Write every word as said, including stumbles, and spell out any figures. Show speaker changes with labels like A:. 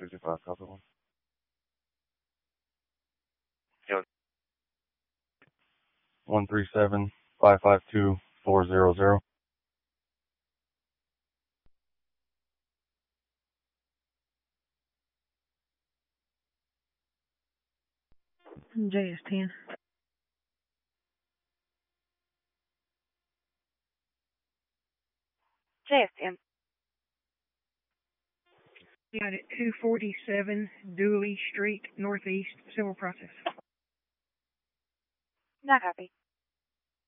A: sixty-five, copy one. Yo. one three seven, five five two, four zero zero.
B: J S ten.
C: J S ten.
B: Got it. two forty-seven Dooley Street, Northeast, Civil Process.
C: Not copy.